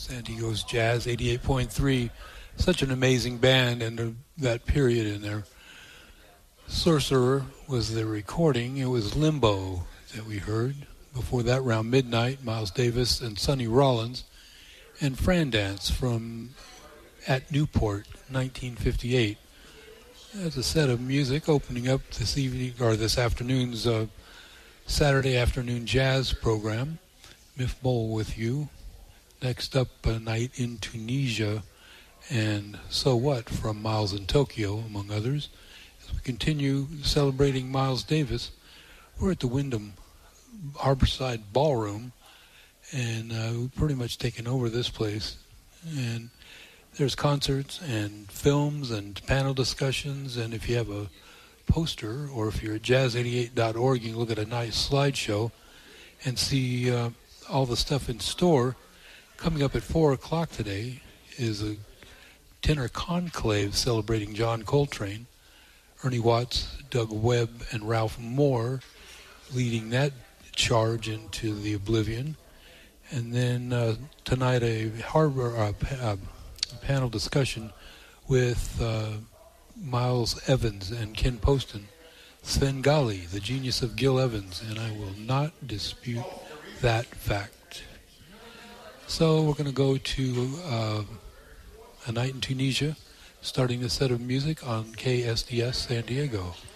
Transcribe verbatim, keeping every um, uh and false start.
San Diego's Jazz, eighty-eight point three. Such an amazing band, and uh, that period in there. Sorcerer was the recording. It was Limbo that we heard. Before that, around midnight, Miles Davis and Sonny Rollins, and Fran Dance from At Newport, nineteen fifty-eight. That's a set of music opening up this evening, or this afternoon's uh, Saturday afternoon jazz program. Miff Bowl with you. Next up, A Night in Tunisia, and So What from Miles in Tokyo, among others. As we continue celebrating Miles Davis, we're at the Wyndham Harborside Ballroom, and uh, we've pretty much taken over this place. And there's concerts and films and panel discussions, and if you have a poster, or if you're at jazz eighty-eight dot org, you can look at a nice slideshow and see uh, all the stuff in store. Coming up at four o'clock today is a tenor conclave celebrating John Coltrane. Ernie Watts, Doug Webb, and Ralph Moore leading that charge into the oblivion. And then uh, tonight a harbor uh, pa- uh, panel discussion with uh, Miles Evans and Ken Poston. Svengali, the genius of Gil Evans, and I will not dispute that fact. So we're going to go to uh, A Night in Tunisia, starting the set of music on K S D S San Diego.